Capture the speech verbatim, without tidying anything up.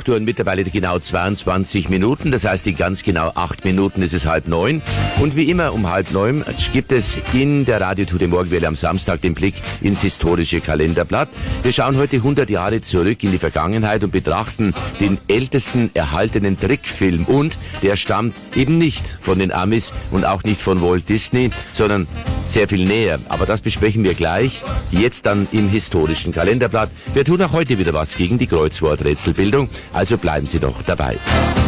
acht Uhr und mittlerweile genau zweiundzwanzig Minuten. Das heißt, in ganz genau acht Minuten ist es halb neun. Und wie immer um halb neun gibt es in der Radio-Tour Morgenwelle am Samstag den Blick ins historische Kalenderblatt. Wir schauen heute hundert Jahre zurück in die Vergangenheit und betrachten den ältesten erhaltenen Trickfilm. Und der stammt eben nicht von den Amis und auch nicht von Walt Disney, sondern sehr viel näher. Aber das besprechen wir gleich, jetzt dann im historischen Kalenderblatt. Wir tun auch heute wieder was gegen die Kreuzworträtselbildung, also bleiben Sie doch dabei.